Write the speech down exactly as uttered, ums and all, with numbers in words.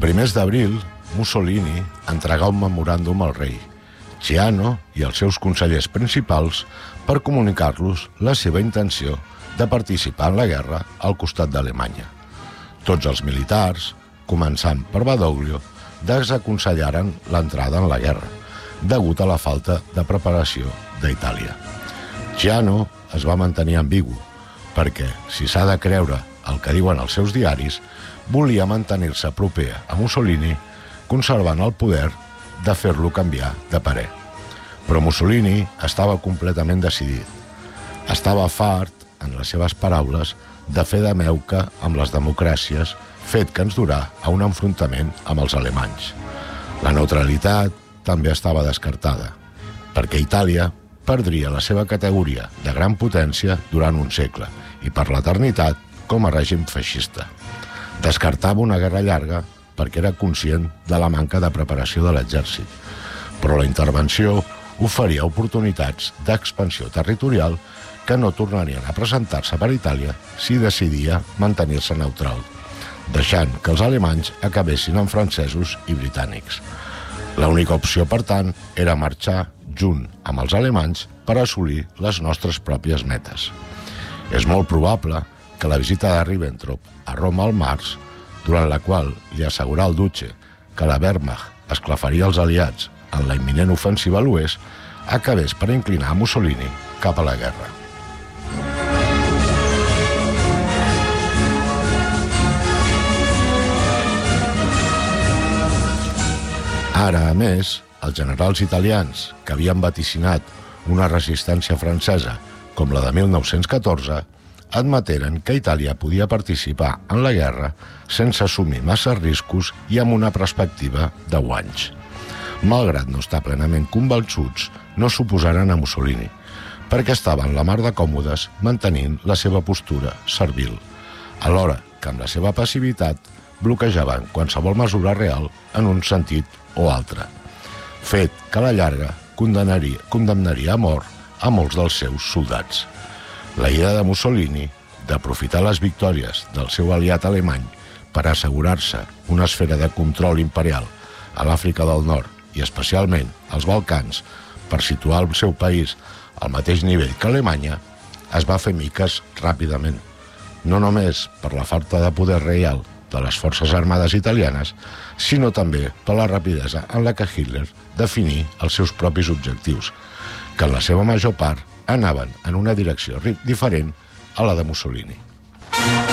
primers d'abril, Mussolini entregà un memoràndum al rei, Ciano i els seus consellers principals per comunicar-los la seva intenció de participar en la guerra al costat d'Alemanya. Tots els militars, començant per Badoglio, desaconsellaren l'entrada en la guerra, degut a la falta de preparació d'Itàlia. Ciano es va mantenir ambigu, perquè, si s'ha de creure el que diuen els seus diaris, volia mantenir-se proper a Mussolini, conservant el poder de fer-lo canviar de parer. Però Mussolini estava completament decidit. Estava fart, en les seves paraules, de fer de meuca amb les democràcies, fet que ens durà a un enfrontament amb els alemanys. La neutralitat també estava descartada, perquè Itàlia perdria la seva categoria de gran potència durant un segle i per l'eternitat com a règim feixista. Descartava una guerra llarga perquè era conscient de la manca de preparació de l'exèrcit, però la intervenció oferia oportunitats d'expansió territorial que no tornarien a presentar-se per Itàlia si decidia mantenir-se neutral, deixant que els alemanys acabessin amb francesos i britànics. L'única opció, per tant, era marxar junt amb els alemanys per assolir les nostres pròpies metes. És molt probable que la visita de Ribbentrop a Roma al març, durant la qual li assegurà al Duce que la Wehrmacht esclafaria els aliats en la imminent ofensiva a l'oest, acabés per inclinar Mussolini cap a la guerra. Ara, a més, els generals italians que havien vaticinat una resistència francesa com la de mil nou-cents catorze admeteren que Itàlia podia participar en la guerra sense assumir massa riscos i amb una perspectiva de guanys. Malgrat no estar plenament convençuts, no s'oposaren a Mussolini, perquè estaven la mar de còmodes mantenint la seva postura servil, alhora que amb la seva passivitat bloquejaven qualsevol mesura real en un sentit o altre, fet que a la llarga condemnaria, condemnaria a mort a molts dels seus soldats. La idea de Mussolini d'aprofitar les victòries del seu aliat alemany per assegurar-se una esfera de control imperial a l'Àfrica del Nord i especialment als Balcans per situar el seu país al mateix nivell que Alemanya es va fer miques ràpidament, no només per la falta de poder reial de les forces armades italianes, sinó també per la rapidesa en la que Hitler definí els seus propis objectius, que en la seva major part anaven en una direcció diferent a la de Mussolini.